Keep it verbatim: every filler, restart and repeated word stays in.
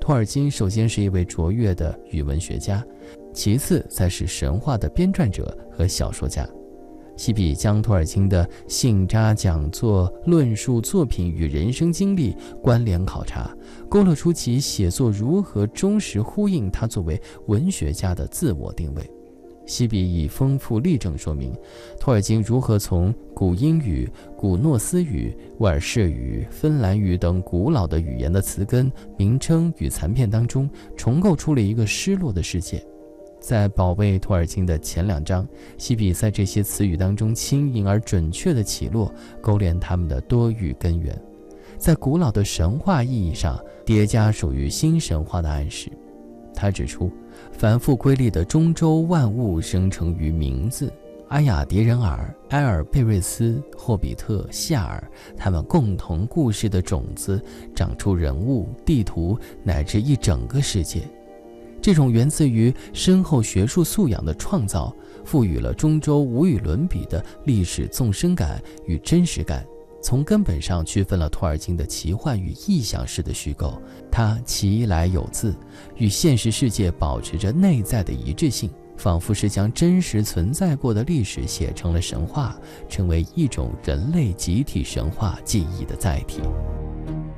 托尔金首先是一位卓越的语文学家，其次才是神话的编撰者和小说家。西比将托尔金的信札、讲座、论述作品与人生经历关联考察，勾勒出其写作如何忠实呼应他作为文学家的自我定位。西比以丰富例证说明托尔金如何从古英语、古诺斯语、威尔士语、芬兰语等古老的语言的词根、名称与残片当中重构出了一个失落的世界。在保卫托尔金的前两章，西比在这些词语当中轻盈而准确的起落，勾连他们的多语根源，在古老的神话意义上叠加属于新神话的暗示。他指出，繁复瑰丽的中洲万物生成于名字，阿雅迭人尔、埃尔贝瑞斯、霍比特、夏尔，他们共同故事的种子长出人物、地图乃至一整个世界。这种源自于深厚学术素养的创造，赋予了中洲无与伦比的历史纵深感与真实感，从根本上区分了托尔金的奇幻与意象式的虚构。它其来有自，与现实世界保持着内在的一致性，仿佛是将真实存在过的历史写成了神话，成为一种人类集体神话记忆的载体。